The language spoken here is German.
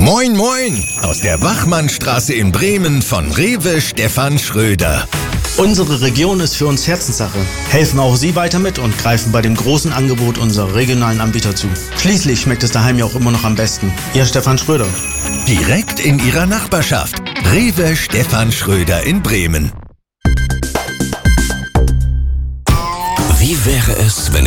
Moin moin aus der Wachmannstraße in Bremen von Rewe Stefan Schröder. Unsere Region ist für uns Herzenssache. Helfen auch Sie weiter mit und greifen bei dem großen Angebot unserer regionalen Anbieter zu. Schließlich schmeckt es daheim ja auch immer noch am besten. Ihr Stefan Schröder. Direkt in Ihrer Nachbarschaft. Rewe Stefan Schröder in Bremen. Wie wäre es, wenn